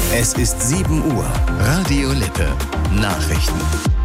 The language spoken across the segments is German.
Es ist 7 Uhr. Radio Lippe. Nachrichten.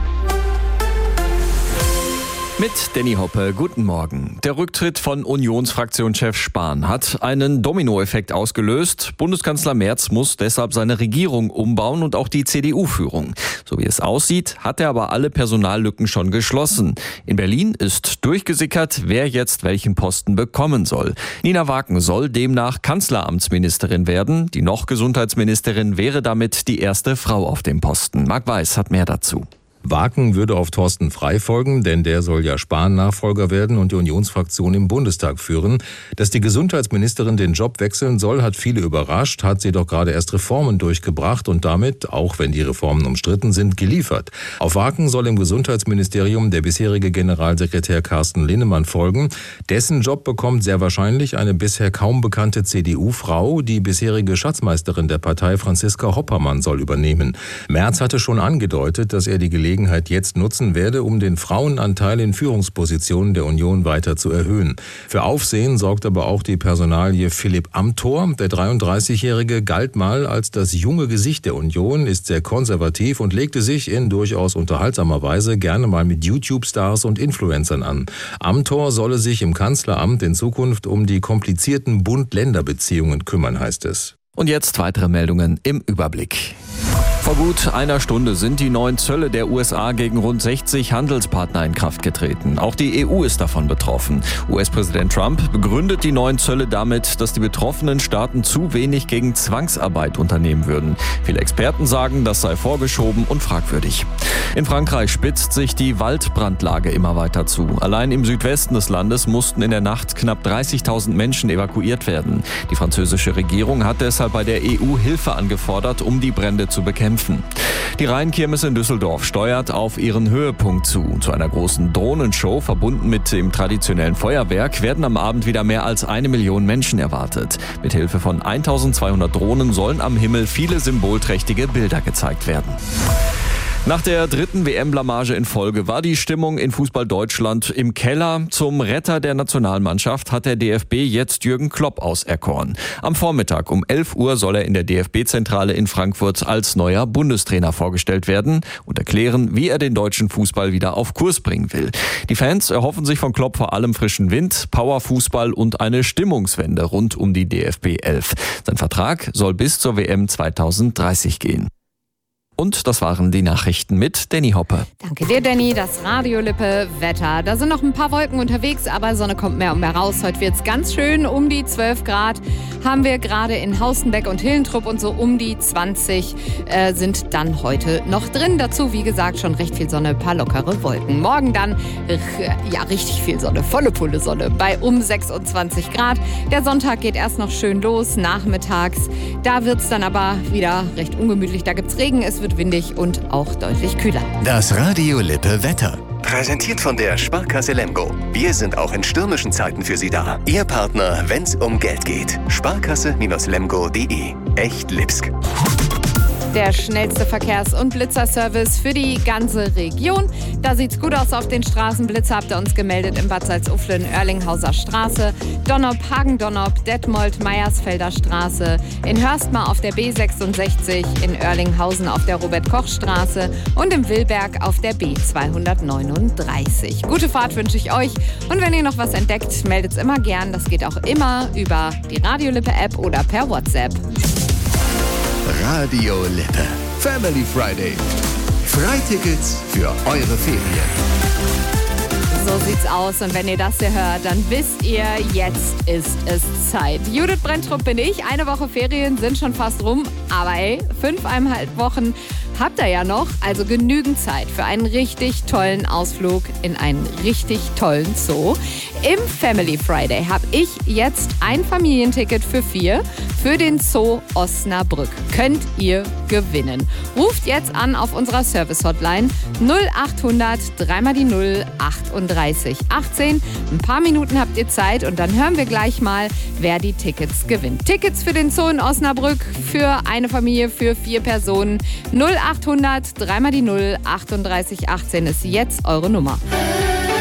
Mit Danny Hoppe, guten Morgen. Der Rücktritt von Unionsfraktionschef Spahn hat einen Dominoeffekt ausgelöst. Bundeskanzler Merz muss deshalb seine Regierung umbauen und auch die CDU-Führung. So wie es aussieht, hat er aber alle Personallücken schon geschlossen. In Berlin ist durchgesickert, wer jetzt welchen Posten bekommen soll. Nina Waken soll demnach Kanzleramtsministerin werden. Die noch Gesundheitsministerin wäre damit die erste Frau auf dem Posten. Marc Weiß hat mehr dazu. Waken würde auf Thorsten Frey folgen, denn der soll ja Spahn-Nachfolger werden und die Unionsfraktion im Bundestag führen. Dass die Gesundheitsministerin den Job wechseln soll, hat viele überrascht, hat sie doch gerade erst Reformen durchgebracht und damit, auch wenn die Reformen umstritten sind, geliefert. Auf Waken soll im Gesundheitsministerium der bisherige Generalsekretär Carsten Linnemann folgen. Dessen Job bekommt sehr wahrscheinlich eine bisher kaum bekannte CDU-Frau. Die bisherige Schatzmeisterin der Partei, Franziska Hoppermann, soll übernehmen. Merz hatte schon angedeutet, dass er die Gelegenheit jetzt nutzen werde, um den Frauenanteil in Führungspositionen der Union weiter zu erhöhen. Für Aufsehen sorgt aber auch die Personalie Philipp Amthor. Der 33-Jährige galt mal als das junge Gesicht der Union, ist sehr konservativ und legte sich in durchaus unterhaltsamer Weise gerne mal mit YouTube-Stars und Influencern an. Amthor solle sich im Kanzleramt in Zukunft um die komplizierten Bund-Länder-Beziehungen kümmern, heißt es. Und jetzt weitere Meldungen im Überblick. Vor gut einer Stunde sind die neuen Zölle der USA gegen rund 60 Handelspartner in Kraft getreten. Auch die EU ist davon betroffen. US-Präsident Trump begründet die neuen Zölle damit, dass die betroffenen Staaten zu wenig gegen Zwangsarbeit unternehmen würden. Viele Experten sagen, das sei vorgeschoben und fragwürdig. In Frankreich spitzt sich die Waldbrandlage immer weiter zu. Allein im Südwesten des Landes mussten in der Nacht knapp 30.000 Menschen evakuiert werden. Die französische Regierung hat deshalb bei der EU Hilfe angefordert, um die Brände zu bekämpfen. Die Rheinkirmes in Düsseldorf steuert auf ihren Höhepunkt zu. Zu einer großen Drohnenshow, verbunden mit dem traditionellen Feuerwerk, werden am Abend wieder mehr als 1 Million Menschen erwartet. Mit Hilfe von 1200 Drohnen sollen am Himmel viele symbolträchtige Bilder gezeigt werden. Nach der dritten WM-Blamage in Folge war die Stimmung in Fußball Deutschland im Keller. Zum Retter der Nationalmannschaft hat der DFB jetzt Jürgen Klopp auserkoren. Am Vormittag um 11 Uhr soll er in der DFB-Zentrale in Frankfurt als neuer Bundestrainer vorgestellt werden und erklären, wie er den deutschen Fußball wieder auf Kurs bringen will. Die Fans erhoffen sich von Klopp vor allem frischen Wind, Powerfußball und eine Stimmungswende rund um die DFB 11. Sein Vertrag soll bis zur WM 2030 gehen. Und das waren die Nachrichten mit Danny Hoppe. Danke dir, Danny. Das Radio Lippe Wetter. Da sind noch ein paar Wolken unterwegs, aber Sonne kommt mehr und mehr raus. Heute wird es ganz schön. Um die 12 Grad haben wir gerade in Haustenbeck und Hillentrupp und so um die 20 sind dann heute noch drin. Dazu, wie gesagt, schon recht viel Sonne, ein paar lockere Wolken. Morgen dann, richtig viel Sonne, volle Pulle Sonne bei um 26 Grad. Der Sonntag geht erst noch schön los, nachmittags. Da wird es dann aber wieder recht ungemütlich. Da gibt es Regen, es wird windig und auch deutlich kühler. Das Radio Lippe Wetter. Präsentiert von der Sparkasse Lemgo. Wir sind auch in stürmischen Zeiten für Sie da. Ihr Partner, wenn's um Geld geht. Sparkasse-lemgo.de. Echt Lipsk. Der schnellste Verkehrs- und Blitzerservice für die ganze Region. Da sieht's gut aus auf den Straßen. Blitzer habt ihr uns gemeldet in Bad Salzuflen, Oerlinghauser Straße, Donnop, Hagen-Donnop, Detmold, Meiersfelder Straße, in Hörstmar auf der B66, in Oerlinghausen auf der Robert-Koch-Straße und im Willberg auf der B239. Gute Fahrt wünsche ich euch. Und wenn ihr noch was entdeckt, meldet's immer gern. Das geht auch immer über die Radio Lippe-App oder per WhatsApp. Radio Lippe. Family Friday. Freitickets für eure Ferien. So sieht's aus. Und wenn ihr das hier hört, dann wisst ihr, jetzt ist es Zeit. Judith Brenntrup bin ich. Eine Woche Ferien sind schon fast rum. Aber 5,5 Wochen habt ihr ja noch. Also genügend Zeit für einen richtig tollen Ausflug in einen richtig tollen Zoo. Im Family Friday habe ich jetzt ein Familienticket für 4 für den Zoo Osnabrück. Könnt ihr gewinnen. Ruft jetzt an auf unserer Service-Hotline 0800 3x0 38 18. Ein paar Minuten habt ihr Zeit und dann hören wir gleich mal, wer die Tickets gewinnt. Tickets für den Zoo in Osnabrück für eine Familie für 4 Personen. 0800 3x0 38 18 ist jetzt eure Nummer.